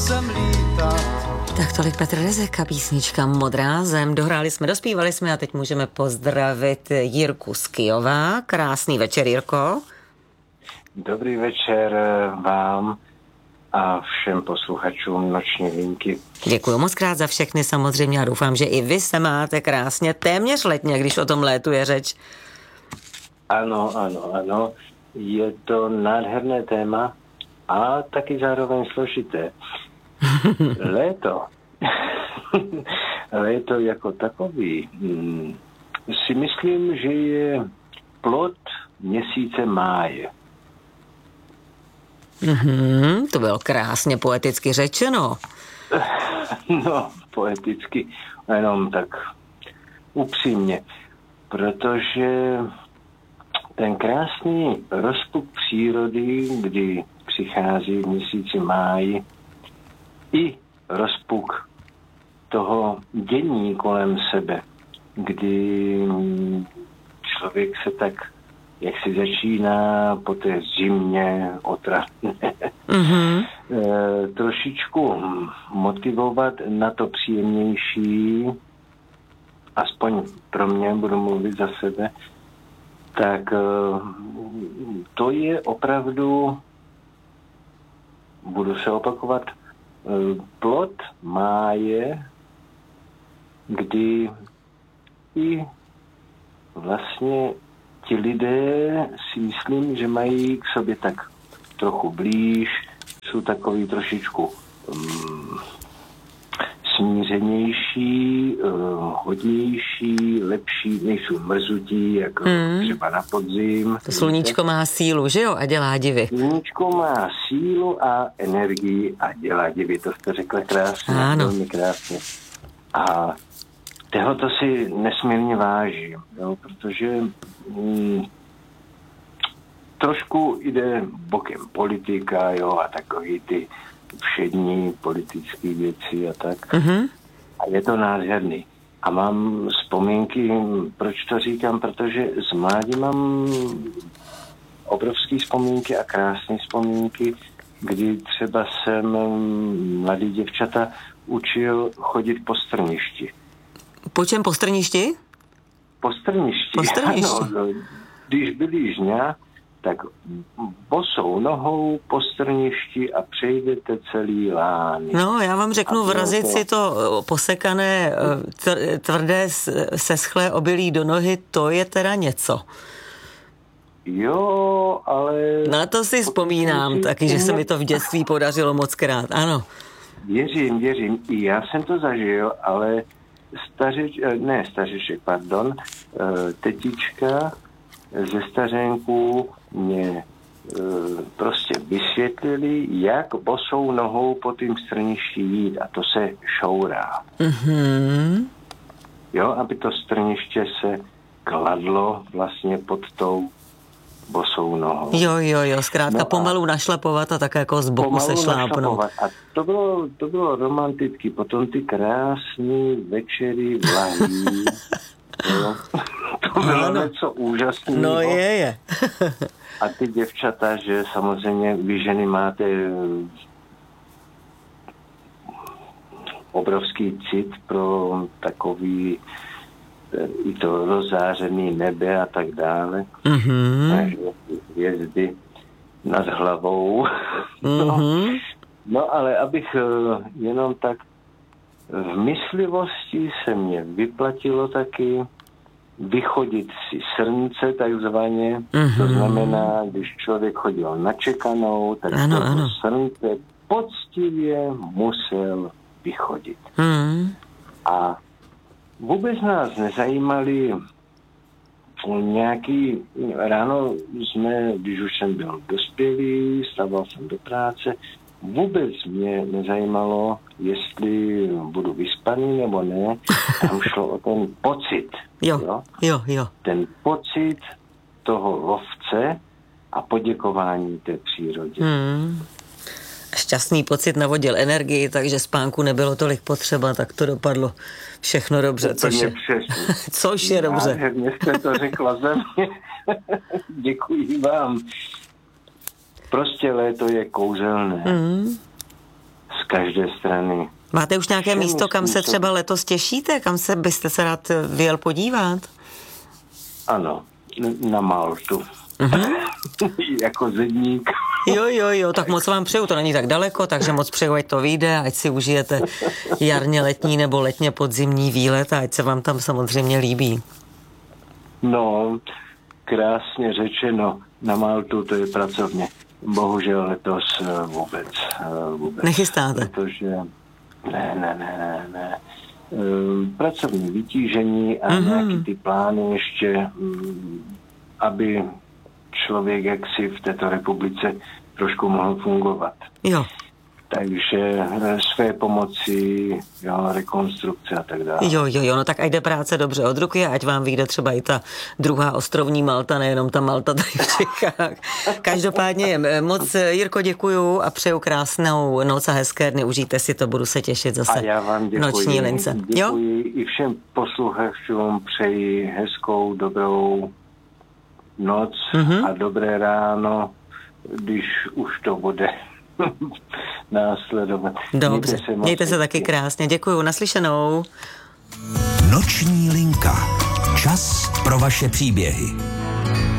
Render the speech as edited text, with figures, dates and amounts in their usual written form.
sem lítat. Tak tolik Petr Rezek a písnička Modrá zem. Dohráli jsme, dospívali jsme a teď můžeme pozdravit Jirku z Kyjova. Krásný večer, Jirko. Dobrý večer vám a všem posluchačům Noční linky. Děkuji moc krát za všechny samozřejmě a doufám, že i vy se máte krásně téměř letně, když o tom létu je řeč. Ano. Je to nádherné téma a taky zároveň složité. Léto jako takový si myslím, že je plod měsíce máje. To bylo krásně poeticky řečeno. No, poeticky, jenom tak upřímně, protože ten krásný rozpuk přírody, kdy přichází v měsíci máji, i rozpuk toho dění kolem sebe, kdy člověk se tak, jak si začíná po té zimě otravné, trošičku motivovat na to příjemnější, aspoň pro mě, budu mluvit za sebe, tak to je opravdu, budu se opakovat, plod máje, kdy i vlastně ti lidé si myslím, že mají k sobě tak trochu blíž, jsou takový trošičku smířenější, hodnější, lepší, nejsou mrzutí, jako třeba na podzim. To sluníčko má sílu, že jo? A dělá divy. Sluníčko má sílu a energii a dělá divy. To jste řekla krásně, velmi krásně. A tohoto si nesmírně vážím, jo, protože trošku jde bokem politika, jo, a takový ty všední politické věci a tak. A je to nádherný. A mám vzpomínky, proč to říkám, protože z mládí mám obrovské vzpomínky a krásné vzpomínky, kdy třeba jsem mladý děvčata učil chodit po strništi. Po čem po strništi? Po strništi. Ano, když byli žňa, tak bosou nohou po strništi a přejdete celý lány. No, já vám řeknu, vrazit si to posekané, tvrdé, seschlé obilí do nohy, to je teda něco. Jo, ale... Na to si vzpomínám taky, že se mi to v dětství podařilo moc krát, ano. Věřím. I já jsem to zažil, ale tetička ze stařenku mě prostě vysvětlili, jak bosou nohou po tým strništi jít a to se šourá. Jo, aby to strniště se kladlo vlastně pod tou bosou nohou. Jo, zkrátka pomalu našlapovat a tak jako z boku se šlápnout. A to bylo romanticky, potom ty krásný večery vlahý. To bylo něco úžasného. No je. A ty děvčata, že samozřejmě vy ženy máte obrovský cit pro takový i to rozářený nebe a tak dále. Hvězdy nad hlavou. No, ale abych jenom tak v myslivosti se mě vyplatilo taky vychodit si srnce takzvaně. To znamená, když člověk chodil na čekanou, tak to srnce poctivě musel vychodit. A vůbec nás nezajímali nějaký, ráno jsme, když už jsem byl dospělý, stával jsem do práce, vůbec mě nezajímalo, jestli budu vyspaný nebo ne. Tam šlo o ten pocit. Jo. Ten pocit toho lovce a poděkování té přírodě. Šťastný pocit navodil energii, takže spánku nebylo tolik potřeba, tak to dopadlo všechno dobře. Což je dobře. Nádherně jste to řekla ze mě. Děkuji vám. Prostě léto je kouzelné. z každé strany. Máte už nějaké místo, kam se třeba letos těšíte? Kam byste se rád vyjel podívat? Ano, na Maltu. Jako zedník. Jo, tak moc vám přeju, to není tak daleko, takže moc přeju, ať to vyjde, ať si užijete jarně letní nebo letně podzimní výlet a ať se vám tam samozřejmě líbí. No, krásně řečeno, na Maltu to je pracovně. Bohužel letos vůbec. Nechystáte? Protože ne. Pracovní vytížení a nějaký ty plány ještě, aby člověk jaksi v této republice trošku mohl fungovat. Jo. Takže své pomoci, rekonstrukce a tak dále. Jo, no tak ať jde práce dobře od ruky, ať vám vyjde třeba i ta druhá ostrovní Malta, nejenom ta Malta tady v Čechách. Každopádně moc, Jirko, děkuju a přeju krásnou noc a hezké dny, užijte si to, budu se těšit zase. A já vám děkuji. Noční lince. Děkuji i všem posluchačům, přeji hezkou, dobrou noc a dobré ráno, když už to bude následovat. Dobře, mějte se taky krásně. Děkuju, naslyšenou. Noční linka. Čas pro vaše příběhy.